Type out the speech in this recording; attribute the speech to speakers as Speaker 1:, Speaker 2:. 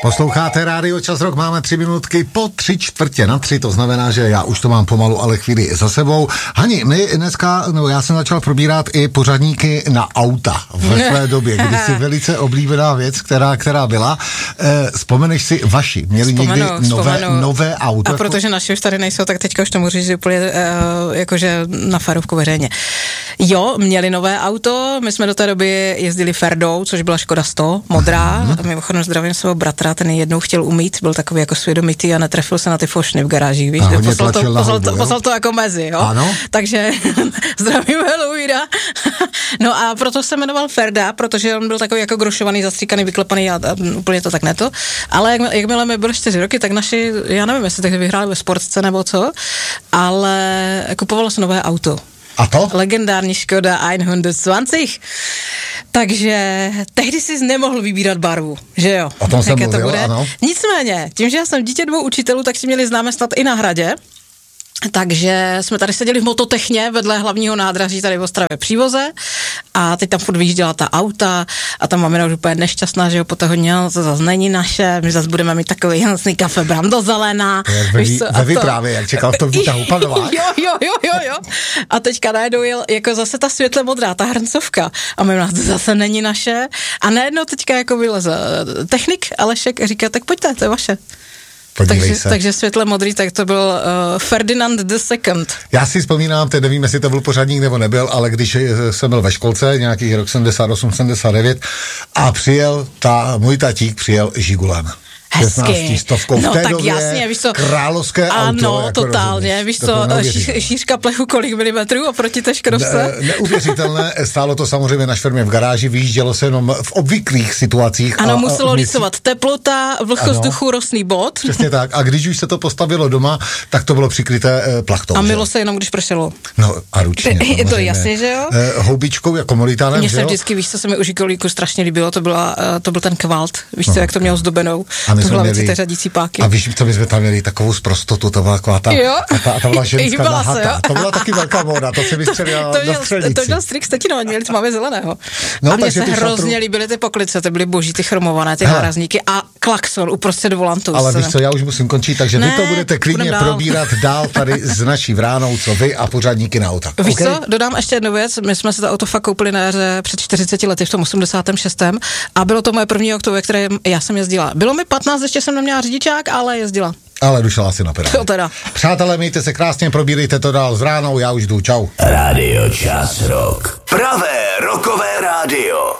Speaker 1: Posloucháte Rádio Čas Rock, máme 3 minutky po 3:45, to znamená, že já už to mám pomalu, ale chvíli za sebou. Hani, my dneska, já jsem začal probírat i pořadníky na auta ve své době, kdy si velice oblíbená věc, která byla. Vzpomeneš si vaši, měli někdy nové auto?
Speaker 2: A protože naši už tady nejsou, tak teďka už to můžu říct úplně jakože na férovku veřejně. Jo, měli nové auto, my jsme do té doby jezdili Ferdou, což byla Škoda 100, modrá, mimochodem zdravím svého bratra, ten jednou chtěl umít, byl takový jako svědomitý a netrefil se na ty fošny v garáži, víš, poslal to jako mezi, jo.
Speaker 1: Ano?
Speaker 2: Takže zdravíme Louíra. No a proto se jmenoval Ferda, protože on byl takový jako grošovaný, zastříkaný, vyklepaný a úplně to tak neto. Ale jakmile mi byly 4 roky, tak naši, já nevím, jestli tehdy vyhráli ve sportce nebo co, ale kupovalo se nové auto.
Speaker 1: A to?
Speaker 2: Legendární Škoda 120. Takže tehdy jsi nemohl vybírat barvu, že jo?
Speaker 1: O tom jsem mluvil, ano.
Speaker 2: Nicméně, tím, že já jsem dítě 2 učitelů, tak si měli známé snad i na Hradě. Takže jsme tady seděli v Mototechně vedle hlavního nádraží tady v Ostravě Přívoze a teď tam furt vyjížděla ta auta a tam mamina už úplně nešťastná, že jo, po toho dňa, to zase není naše, my zase budeme mít takový jasný kafe brandozelená.
Speaker 1: Ve vyprávě, jak čekal v tom výtahu padovák.
Speaker 2: Jo. A teďka najednou jel jako zase ta světle modrá, ta hrncovka a mamina, to zase není naše a najednou teďka jako vyleze technik Alešek říká, tak pojďte, to je vaše. Takže světle modrý, tak to byl Ferdinand II.
Speaker 1: Já si vzpomínám, teď nevím, jestli to byl pořadník nebo nebyl, ale když jsem byl ve školce, nějakých rok 78, 79 a můj tatík přijel Žigulem. 16 stovkou v té
Speaker 2: tak
Speaker 1: době,
Speaker 2: jasně, víš co,
Speaker 1: královské auto.
Speaker 2: Ano,
Speaker 1: jako
Speaker 2: totálně,
Speaker 1: rozumíš,
Speaker 2: víš co, šířka plechu kolik milimetrů oproti té Škodovce?
Speaker 1: Neuvěřitelné, stálo to samozřejmě na švermě v garáži, vyjíždělo se jenom v obvyklých situacích.
Speaker 2: Ano, muselo lisovat teplota, vlhkost vzduchu, rostný bod.
Speaker 1: Přesně tak, a když už se to postavilo doma, tak to bylo přikryté plachtou.
Speaker 2: A mylo se jenom, když pršelo.
Speaker 1: No a ručně.
Speaker 2: Je to jasně, že jo?
Speaker 1: Houbičkou jako molitánem,
Speaker 2: mně se vždycky, víš co se mi u Žikolíku strašně líbilo, to byl ten kvalt, víš co, jak to měl zdobenou. Hlavici té řadící páky.
Speaker 1: A víš, co my jsme tam měli takovou sprostotu, to byla taková ta byla ženská nahata. To byla taky velká móda, to si vystřelila na střelnici.
Speaker 2: To měl strik Stetino, měli tmavě zeleného.
Speaker 1: No,
Speaker 2: a mně se hrozně líbily ty poklice, ty byly boží, ty chromované, ty nárazníky a klakson uprostřed volantu.
Speaker 1: Ale víš co, já už musím končit, takže vy to budete klidně probírat dál tady s naší Vránou, co vy a pořádníky na auta.
Speaker 2: Víš co, dodám ještě jednu věc, my jsme se to auto fakt koupili na jaře před 40 lety v tom 86. a bylo to moje první auto, ve kterém já jsem jezdila. Bylo mi 15, ještě jsem neměla řidičák, ale jezdila. Ale
Speaker 1: dušela si na pedál.
Speaker 2: To teda.
Speaker 1: Přátelé, mějte se krásně, probírejte to dál s Vránou, já už jdu, čau.
Speaker 3: Rádio Čas Rock. Pravé rockové rádio.